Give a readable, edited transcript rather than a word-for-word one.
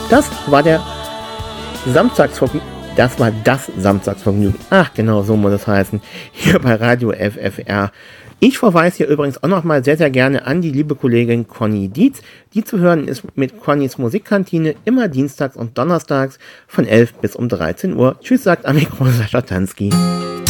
Das war der Samstagsvergnügen. Das war das Samstagsvergnügen. Ach, genau, so muss es heißen. Hier bei Radio FFR. Ich verweise hier übrigens auch nochmal sehr, sehr gerne an die liebe Kollegin Conny Dietz. Die zu hören ist mit Connys Musikkantine immer dienstags und donnerstags von 11 bis um 13 Uhr. Tschüss, sagt am Mikro Sascha Tansky.